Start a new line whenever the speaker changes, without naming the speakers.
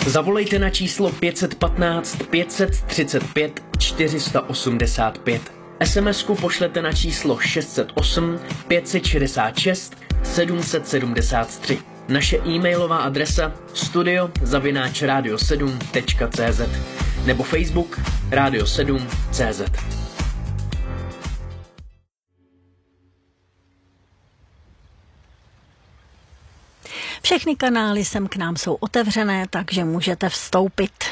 Zavolejte na číslo 515 535 485. SMS-ku pošlete na číslo 608 566 773. Naše e-mailová adresa studio@radio7.cz nebo Facebook Radio7.cz.
Všechny kanály sem k nám jsou otevřené, takže můžete vstoupit.